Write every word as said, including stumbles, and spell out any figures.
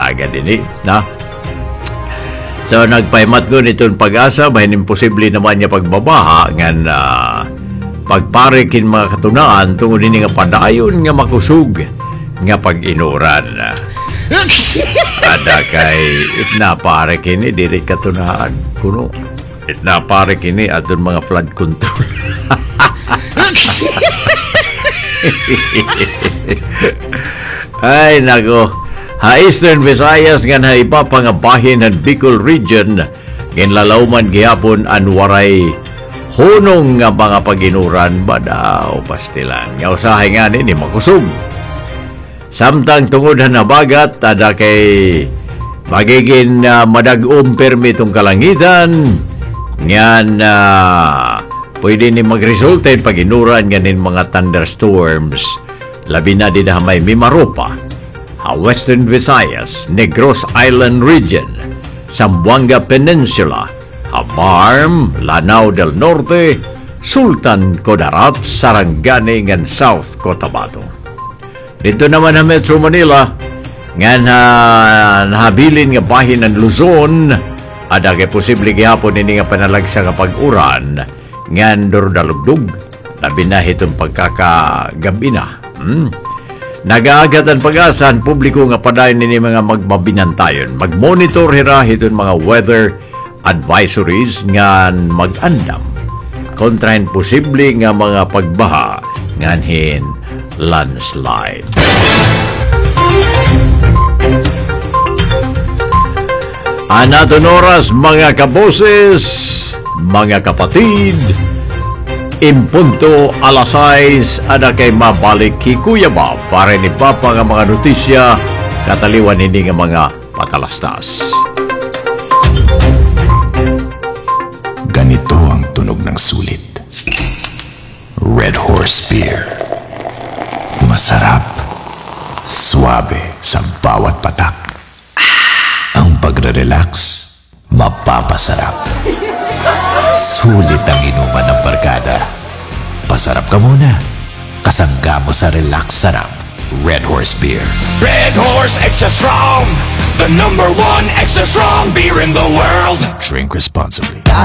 agad ini, na? So, nagpahimat ko nitong pag-asa, bahin imposible naman niya pagbabaha, ngan uh, pagparikin mga katunaan, tungod ini nga padayon nga makusog, nga pag-inuran. Ada kay itnaparik ini, diri katunaan, kuno. Itnaparik ini, atong mga flood control. Ay, nako. Ha Eastern Visayas nga na iba pangabahin ng Bicol Region ginlalauman gihapon an waray hunong nga mga paginuran badaw pastilan nga usahay nga ni makusog. Samtang tungod na bagat ada kay magiging uh, madag-om permi itong kalangitan ngan uh, pwede ni magresulta yung paginuran ganin mga thunderstorms labi na din na may Mimaropa, ha Western Visayas, Negros Island Region, Zamboanga Peninsula, ha Barm, Lanao del Norte, Sultan Kudarat, Sarangani ngan South Cotabato. Dito naman sa Metro Manila ngan ha nahabilin nga bahin ng Luzon, ada kay posible gihapon ini nga panalagsa nga pag-uran ngan durdalugdug labi na itong pagkakagabi na. Hmm. Nag-aagat ang pag-asa ang publiko nga padayon nini mga magbabinantayon. Mag-monitor hira itong mga weather advisories nga mag-andam kontra posible nga mga pagbaha nganhin landslide. Anaton oras mga kaboses, mga kapatid, impunto alas sais ada kay mabalik ki Kuya Bob para ni Papa nga mga notisya kataliwan hindi nga mga patalastas. Ganito ang tunog ng sulit. Red Horse Beer. Masarap. Suabe sa bawat patak. Ang pagre-relax, mapapasarap. Sulit ang inuman ng barkada. Pasarap ka muna. Kasangga mo sa relax sarap. Red Horse Beer. Red Horse Extra Strong, the number one extra strong beer in the world. Drink responsibly.